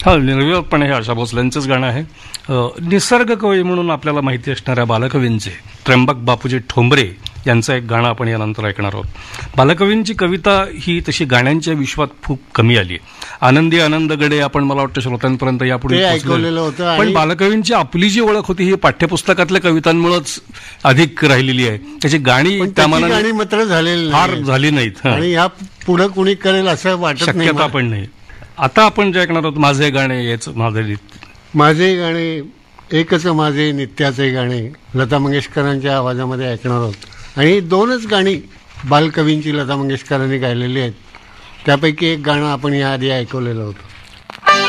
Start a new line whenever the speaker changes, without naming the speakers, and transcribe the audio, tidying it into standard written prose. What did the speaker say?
हा, निर्विवादपणे हे आशा भोसलेंचंच गाणं आहे. निसर्ग कवी म्हणून आपल्याला माहिती असणाऱ्या बालकवींचे त्र्यंबक बापूजी ठोंबरे यांचं एक गाणं आपण यानंतर ऐकणार आहोत. बालकवींची कविता ही तशी गाण्यांच्या विश्वात खूप कमी आली. आनंदी आनंदगडे आपण मला वाटतं श्रोत्यांपर्यंत यापुढे
ऐकवलेलं होतं,
पण बालकवींची आपली जी ओळख होती ही पाठ्यपुस्तकातल्या कवितांमुळेच अधिक राहिलेली आहे. त्याची गाणी त्या
गाणी मात्र झालेली
फार झाली नाहीत
आणि या पुढे कुणी करेल असं वाटत नाही,
शक्यता पण नाही. आता आपण जे ऐकणार आहोत माझे गाणे, हेच
माझे गाणे, एकच माझे नित्याचे गाणे लता मंगेशकरांच्या आवाजामध्ये ऐकणार आहोत. आणि 2च गाणी बालकवींची लता मंगेशकरांनी गायलेली आहेत. त्यापैकी एक गाणं आपण याआधी ऐकवलेलं होतं.